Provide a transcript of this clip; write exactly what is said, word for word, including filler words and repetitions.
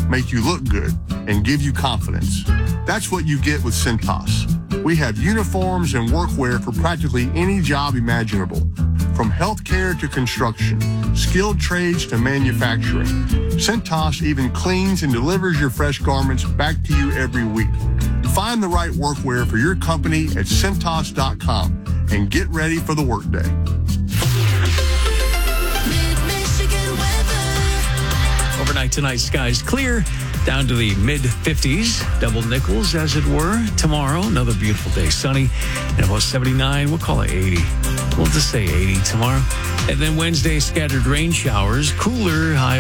make you look good and give you confidence. That's what you get with Cintas. We have uniforms and workwear for practically any job imaginable, from healthcare to construction, skilled trades to manufacturing. Cintas even cleans and delivers your fresh garments back to you every week. Find the right workwear for your company at Cintas dot com and get ready for the workday. Overnight tonight, skies clear, down to the mid fifties, double nickels, as it were. Tomorrow, another beautiful day, sunny, and about seventy-nine. We'll call it eighty. We'll just say eighty tomorrow. And then Wednesday, scattered rain showers, cooler, high